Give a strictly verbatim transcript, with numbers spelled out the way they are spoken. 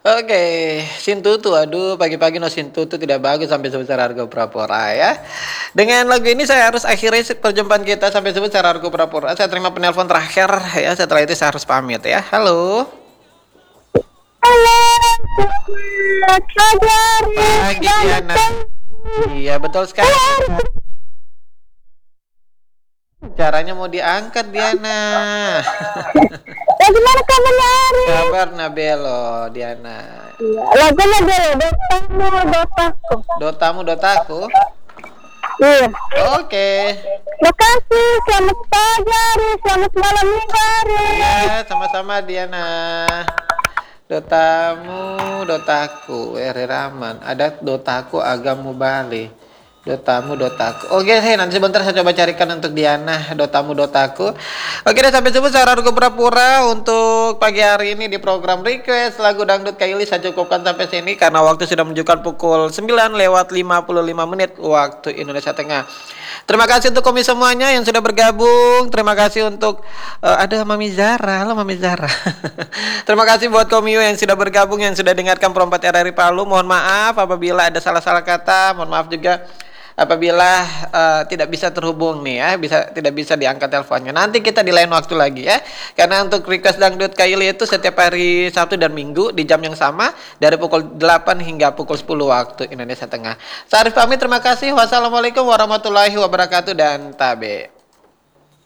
Oke, Sintutu, aduh pagi-pagi no Sintutu tidak bagus sampai sebesar harga pura-pura ya. Dengan lagu ini saya harus akhiri si perjumpaan kita sampai sebesar harga pura-pura. Saya terima penelpon terakhir ya, setelah itu saya harus pamit ya. Halo. Halo, selamat pagi. Pagi Diana. Iya betul sekali. Caranya mau diangkat Diana. Bagaimana kabarnya Ari? Kabar Nabelo Diana. Iya, lagunya dulu, dotamu, dotaku. Dotamu dotaku. Iya. Oke. Makasih, selamat pagi Ari, selamat malam minggu Ari. Ya, sama-sama Diana. Dotamu, dotaku, Eri Rahman. Ada dotaku agamu Bali. Dotamu, dotaku. Oke, hey, nanti sebentar saya coba carikan untuk Diana. Dotamu, dotaku. Oke deh, sampai jumpa saya Rargo Pura-Pura untuk pagi hari ini di program Request Lagu Dangdut Kaili. Saya cukupkan sampai sini karena waktu sudah menunjukkan pukul sembilan lewat lima puluh lima menit waktu Indonesia Tengah. Terima kasih untuk komi semuanya yang sudah bergabung. Terima kasih untuk uh, ada Mami Zara. Halo Mami Zara. Terima kasih buat komiu yang sudah bergabung, yang sudah dengarkan Perempat R R I Palu. Mohon maaf apabila ada salah-salah kata. Mohon maaf juga apabila uh, tidak bisa terhubung nih ya, bisa tidak bisa diangkat teleponnya. Nanti kita di lain waktu lagi ya. Karena untuk request dangdut Kaili itu setiap hari Sabtu dan Minggu di jam yang sama dari pukul delapan hingga pukul sepuluh waktu Indonesia Tengah. Saya Arif pamit, terima kasih. Wassalamualaikum warahmatullahi wabarakatuh dan tabe.